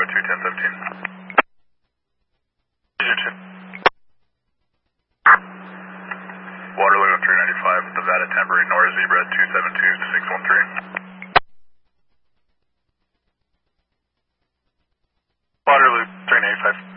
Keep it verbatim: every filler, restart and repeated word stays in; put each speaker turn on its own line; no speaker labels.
zero two ten seventeen. Waterloo three ninety-five, Nevada Tambourine North Zebra two seven two six one three. Waterloo three ninety-five.